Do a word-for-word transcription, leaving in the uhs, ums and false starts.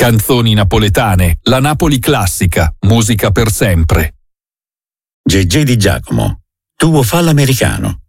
Canzoni napoletane, la Napoli classica, musica per sempre. Gegé Di Giacomo, tuo fa l'americano.